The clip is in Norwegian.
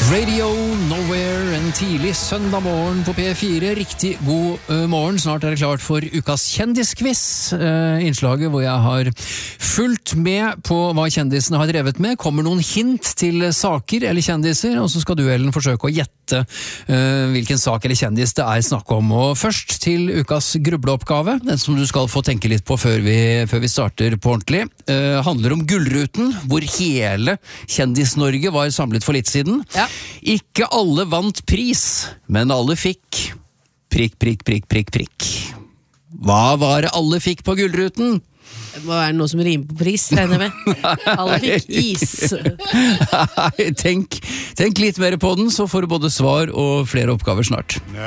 Radio Nowhere, en tidlig søndag morgen på P4. Riktig god morgen. Snart det klart for ukas kjendisquiz. Innslaget hvor jeg har fulgt med på hva kjendisene har drevet med. Kommer noen hint til saker eller kjendiser, og så skal du, Ellen, forsøke å gjette hvilken sak eller kjendis det er snakk om. Og først til ukas grubleoppgave, den som du skal få tenke litt på før vi starter på ordentlig, handler om Gullruten, hvor hele Kjendis-Norge var samlet for litt siden. Ja. Ikke alle vant pris, men alle fikk prikk, prikk, prikk, prikk, prikk. Hva var det alle fikk på Gullruten? Det må være noe som rimer på pris, regner jeg med. Alle fikk is. Nei, tenk litt mer på den, så får du både svar og flere oppgaver snart.